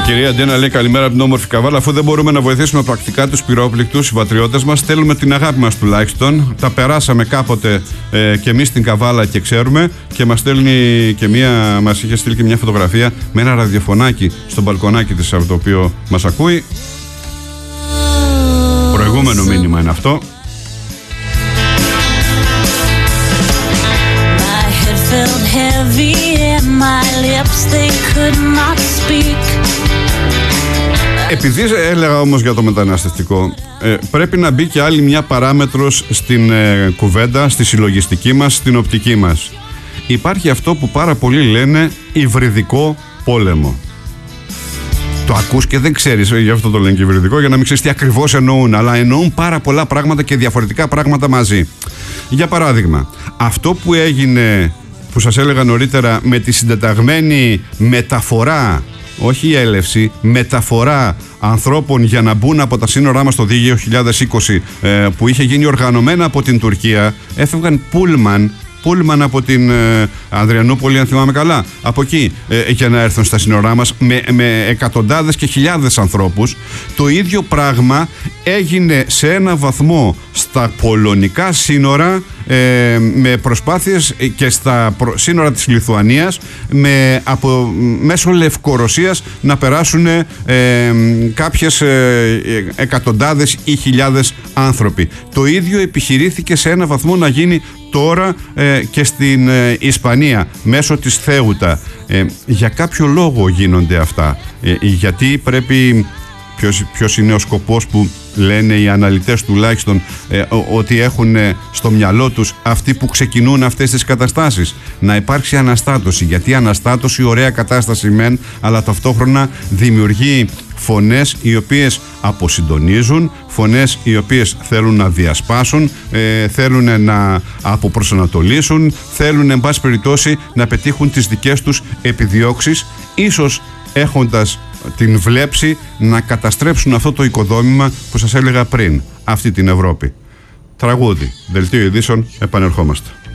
Κυρία Αντένα λέει καλημέρα από την όμορφη Καβάλα. Αφού δεν μπορούμε να βοηθήσουμε πρακτικά τους πυρόπληκτους συμπατριώτες μας, στέλνουμε την αγάπη μας τουλάχιστον. Τα περάσαμε κάποτε και εμείς στην Καβάλα και ξέρουμε. Και μας στέλνει και μας είχε στείλει και μια φωτογραφία με ένα ραδιοφωνάκι στο μπαλκονάκι της, από το οποίο μας ακούει. Προηγούμενο μήνυμα είναι αυτό. Επειδή έλεγα όμως για το μεταναστευτικό, πρέπει να μπει και άλλη μια παράμετρος στην κουβέντα, στη συλλογιστική μας, στην οπτική μας. Υπάρχει αυτό που πάρα πολλοί λένε υβριδικό πόλεμο. Το ακούς και δεν ξέρεις, γι' αυτό το λένε και υβριδικό, για να μην ξέρεις τι ακριβώς εννοούν, αλλά εννοούν πάρα πολλά πράγματα και διαφορετικά πράγματα μαζί. Για παράδειγμα, αυτό που έγινε, που σας έλεγα νωρίτερα, με τη συντεταγμένη μεταφορά, όχι η έλευση, μεταφορά ανθρώπων για να μπουν από τα σύνορά μας το 2020, που είχε γίνει οργανωμένα από την Τουρκία. Έφευγαν πούλμαν από την Ανδριανούπολη, αν θυμάμαι καλά, από εκεί, για να έρθουν στα σύνορά μας με εκατοντάδες και χιλιάδες ανθρώπους. Το ίδιο πράγμα έγινε σε ένα βαθμό στα πολωνικά σύνορα, με προσπάθειες και στα σύνορα της Λιθουανίας, μέσω Λευκορωσίας να περάσουν κάποιες εκατοντάδες ή χιλιάδες άνθρωποι. Το ίδιο επιχειρήθηκε σε ένα βαθμό να γίνει τώρα και στην Ισπανία μέσω της Θέουτα. Για κάποιο λόγο γίνονται αυτά, γιατί πρέπει... Ποιος είναι ο σκοπός που λένε οι αναλυτές τουλάχιστον ότι έχουν στο μυαλό τους αυτοί που ξεκινούν αυτές τις καταστάσεις? Να υπάρξει αναστάτωση, γιατί η αναστάτωση ωραία κατάσταση μεν, αλλά ταυτόχρονα δημιουργεί φωνές οι οποίες αποσυντονίζουν, φωνές οι οποίες θέλουν να διασπάσουν, θέλουν να αποπροσανατολίσουν, θέλουν εν πάση περιπτώσει να πετύχουν τις δικές τους επιδιώξεις, ίσως έχοντας την βλέψη να καταστρέψουν αυτό το οικοδόμημα που σας έλεγα πριν, αυτή την Ευρώπη. Τραγούδι, δελτίο ειδήσεων, επανερχόμαστε.